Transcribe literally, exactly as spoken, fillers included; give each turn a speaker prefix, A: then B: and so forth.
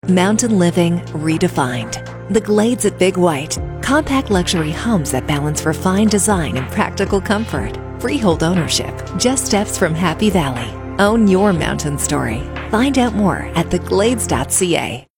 A: Mountain living redefined. The Glades at Big White. Compact luxury homes that balance refined design and practical comfort. Freehold ownership, just steps from Happy Valley. Own your mountain story. Find out more at the glades dot c a.